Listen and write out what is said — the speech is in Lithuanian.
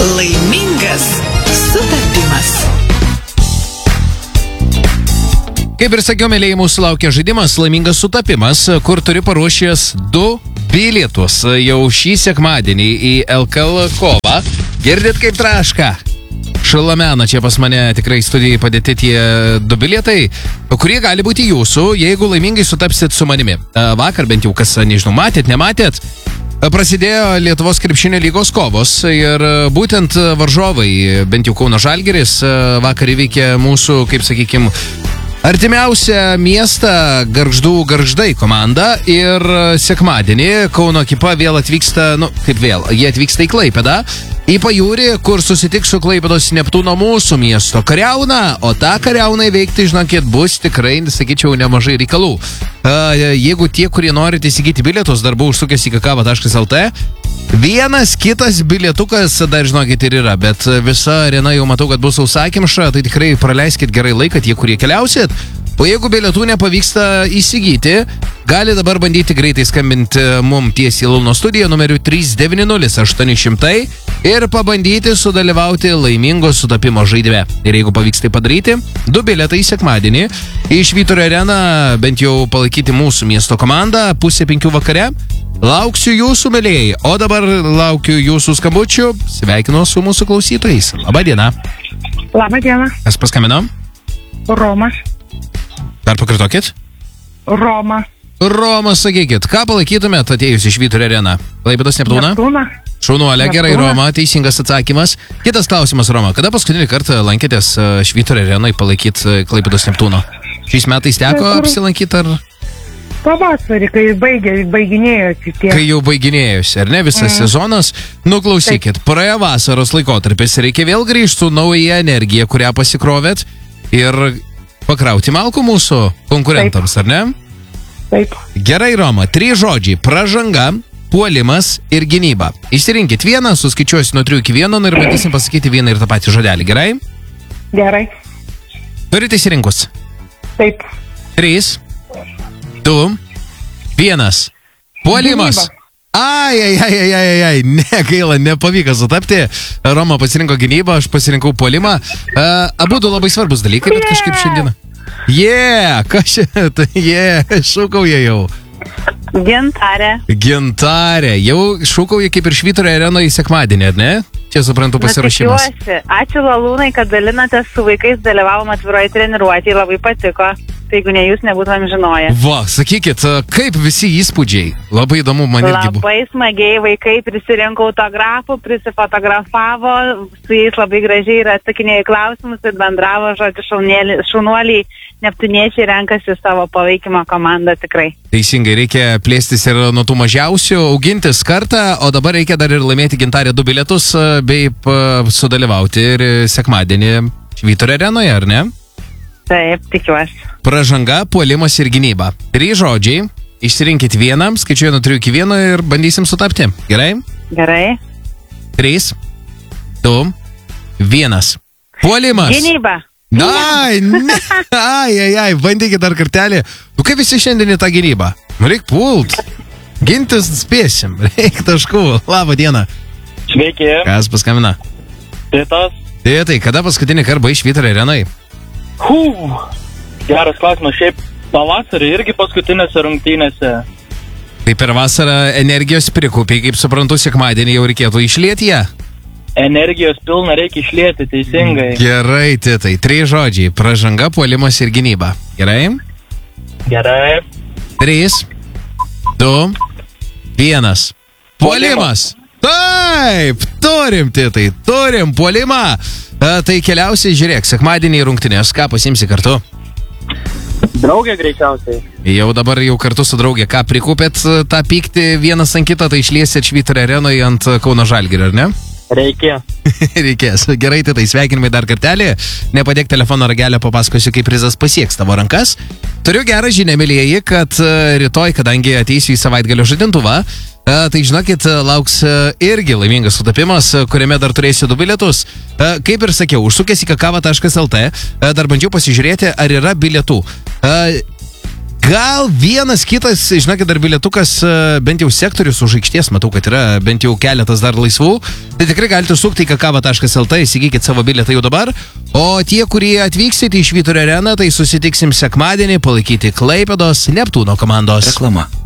Laimingas sutapimas. Kaip ir sakiau, mėlyjei, mūsų laukia žaidimas Laimingas sutapimas, kur turi paruošęs 2 bilietus jau šį sekmadienį į LKL kovą. Girdit kaip traška? Šalamena čia pas mane tikrai studijai padėti tie 2 bilietai, kurie gali būti jūsų, jeigu laimingai sutapsit su manimi. Vakar bent jau, kas, nežinau, matėt, nematėt, prasidėjo Lietuvos krepšinio lygos kovos ir būtent varžovai, bent jau Kauno Žalgiris, vakar įveikė mūsų, kaip sakykim, artimiausią miestą Gargždai komanda ir sekmadienį Kauno ekipa vėl atvyksta, jie atvyksta į Klaipėdą, į pajūrį, kur susitiks su Klaipėdos Neptūno mūsų miesto kariauna, o tą kariauną įveikti, žinokit, bus tikrai, sakyčiau, nemažai reikalų. Jeigu tie, kurie norite įsigyti bilietus, dar buvo užsukęs į kakava.lt, vienas kitas bilietukas dar, žinokit, ir yra, bet visa arena jau matau, kad bus sausakimša, tai tikrai praleiskit gerai laiką tie, kurie keliausit. O jeigu bilietų nepavyksta įsigyti, gali dabar bandyti greitai skambinti mum tiesiai Luno studiją numeriu 390-800 ir pabandyti sudalyvauti laimingo sutapimo žaidime. Ir jeigu pavyks tai padaryti, 2 bilietai sekmadienį į Švyturio areną, bent jau palaikyti mūsų miesto komandą, 4:30 vakare. Lauksiu jūsų, mėlyjei, o dabar laukiu jūsų skambučių. Sveikinu su mūsų klausytojais. Labą dieną. Labą dieną. Kas paskambino? Romas. Dar pakritokit? Romas, sakykit, ką palaikytumėt atėjus į Švyturio areną? Klaipėdos Neptūną? Šaunuolė, gerai, Roma, teisingas atsakymas. Kitas klausimas, Roma, kada paskutinį kartą lankėtės Švyturio arenai palaikyti Klaipėdos Neptūno? Šiais metais teko apsilankyti ar... Pavasarį, kai baiginėjosi tie. Kai jau baiginėjosi, ar ne, visas sezonas? Klausykit, praėjo vasaros laikotarpis, reikia vėl grįžti su nauja energija, kurią pasikrovėt ir pakrauti malkų mūsų konkurentams, ar ne? Taip. Gerai, Roma, 3 žodžiai: pražanga, puolimas ir gynyba. Išsirinkit vieną, suskaičiuosiu nuo 3 iki 1 ir bandysim pasakyti vieną ir tą patį žodelį, gerai? Gerai. Turite išsirinkus? Taip. 3, 2, 1. Puolimas. Gynyba. Ai, negaila, nepavyko sutapti. Roma pasirinko gynybą, aš pasirinkau puolimą. Abudu labai svarbus dalykai, bet kažkaip šiandieną. Kas čia? Šūkauja jau. Gintarė. Jau šūkauja kaip ir Švyturio arenoje į sekmadienį, ar ne? Čia suprantu pasiruošimas. Ačiū Lalūnai, kad dalinatės su vaikais, dalyvavom atviroje treniruotėje, labai patiko. Tai jeigu ne jūs, nebūtumėm žinoję. Va, sakykit, kaip visi įspūdžiai? Labai įdomu, man irgi buvo. Labai smagiai vaikai prisirinko autografų, prisifotografavo, su jais labai gražiai ir atsakinėjo į klausimus ir bendravo, žodžiu, šaunuoliai neptūniečiai renkasi savo palaikymo komandą tikrai. Teisingai, reikia plėstis ir nuo tų mažiausių, augintis kartą, o dabar reikia dar ir laimėti Gintarė 2 bilietus, bei sudalyvauti ir sekmadienį Švyturio arenoje, ar ne? Taip, tikiuosi. Pražanga, puolimas ir gynyba. 3 žodžiai, išsirinkit vieną, skaičiuoju nuo 3 iki 1 ir bandysim sutapti. Gerai? Gerai. 3, 2, 1. Puolimas. Gynyba. Ai, bandykit dar kartelį. Kaip visi šiandien į tą gynybą? Reik pult. Gintis spėsim. Reik taškų. Labą dieną. Sveiki. Kas paskambina? Titas. Tai kada paskutinį kartą į Švyturio arenai? Geras klausimas, šiaip pavasarį irgi paskutinėse rungtynėse. Tai per vasarą energijos prikaupiai, kaip suprantu, sekmadienį jau reikėtų išlieti ją? Energijos pilna reikia išlieti, teisingai. Gerai, Titai, 3 žodžiai: pražanga, puolimas ir gynyba. Gerai? Gerai. 3, 2, 1. Puolimas! Taip, turim, Titai, turim puolimą. Tai keliausiai, žiūrėk, sekmadienį rungtynės, ką pasimsi kartu? Draugė greičiausiai. Jau dabar kartu su draugė, ką prikupėt tą pyktį vienas ant kitą, tai išliesit Švyturio arenoje ant Kauno Žalgirio, ar ne? Reikės. Gerai, tai sveikinimai dar kartelį. Nepadėk telefono ragelio, papasakosiu, kaip prizas pasieks tavo rankas. Turiu gerą žinią, mėlyjeji, kad rytoj, kadangi ateisiu į savaitgalio žadintuvą, tai žinokit, lauks irgi laimingas sutapimas, kuriame dar turėsiu 2 bilietus. Kaip ir sakiau, užsukęs į kakava.lt, dar bandžiau pasižiūrėti, ar yra bilietų. Gal vienas kitas, žinokit, dar bilietukas, bent jau sektorius už aikštės, matau, kad yra bent jau keletas dar laisvų. Tai tikrai galite sukti į kakava.lt, įsigykit savo bilietą jau dabar. O tie, kurie atvyksite į Švyturio areną, tai susitiksim sekmadienį palaikyti Klaipėdos Neptūno komandos. Reklama.